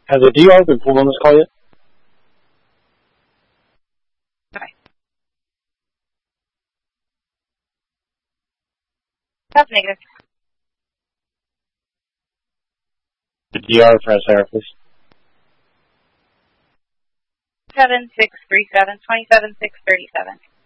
Has a DR been pulled on this call yet? Okay. That's negative. The DR for SIR, please. 7637, 27637.